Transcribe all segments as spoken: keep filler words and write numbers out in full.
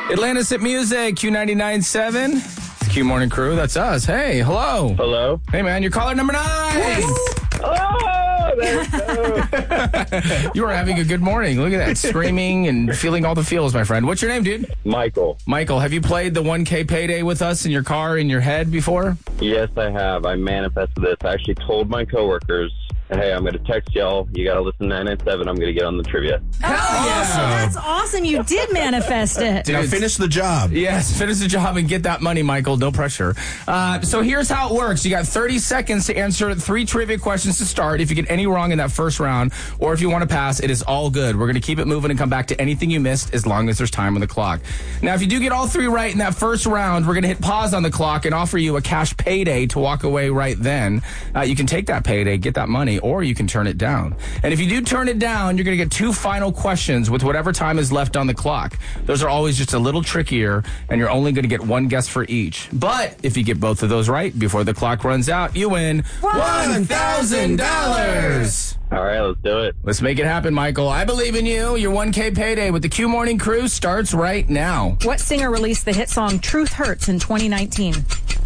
Atlantis at Music, Q ninety-nine point seven. The Q Morning Crew, that's us. Hey, hello. Hello. Hey, man, you're caller number nine. Oh, there we go. You are having a good morning. Look at that, screaming and feeling all the feels, my friend. What's your name, dude? Michael. Michael, have you played the one K payday with us in your car, in your head before? Yes, I have. I manifested this. I actually told my coworkers, hey, I'm going to text y'all. You got to listen to nine nine seven. I'm going to get on the trivia. Oh, yeah. so that's awesome. You did manifest it. Dude, Now finish the job. Yes, finish the job and get that money, Michael. No pressure. Uh, so here's how it works. You got thirty seconds to answer three trivia questions to start. If you get any wrong in that first round, or if you want to pass, it is all good. We're going to keep it moving and come back to anything you missed as long as there's time on the clock. Now, if you do get all three right in that first round, we're going to hit pause on the clock and offer you a cash payday to walk away right then. Uh, you can take that payday, get that money, or you can turn it down. And if you do turn it down, you're going to get two final questions with whatever time is left on the clock. Those are always just a little trickier, and you're only going to get one guess for each. But if you get both of those right before the clock runs out, you win one thousand dollars. All right, let's do it. Let's make it happen, Michael. I believe in you. Your one K payday with the Q Morning Crew starts right now. What singer released the hit song Truth Hurts in twenty nineteen?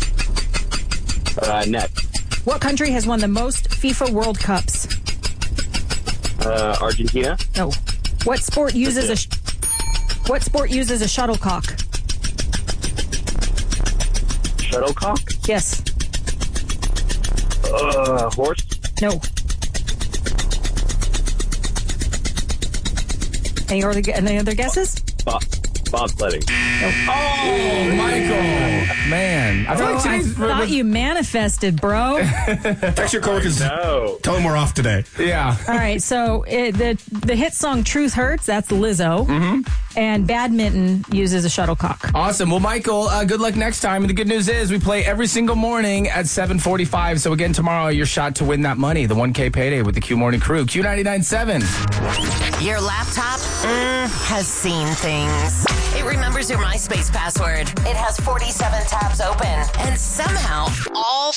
Uh, next. What country has won the most FIFA World Cups? Uh, Argentina. No. What sport uses a sh- What sport uses a shuttlecock? Shuttlecock. Yes. Uh, horse. No. Any other, any other guesses? Bob. Bobsledding. Oh, Michael. Man. I feel Oh, like I today's... thought you manifested, bro. Text your coworkers. No. Tell them we're off today. Yeah. All right, so it, the the hit song Truth Hurts, that's Lizzo. Mm-hmm. And badminton uses a shuttlecock. Awesome. Well, Michael, uh, good luck next time. And the good news is we play every single morning at seven forty-five. So again, tomorrow, your shot to win that money, the one K payday with the Q Morning Crew. Q ninety-nine point seven. Your laptop mm, has seen things. It remembers your MySpace password. It has forty-seven tabs open. And somehow, all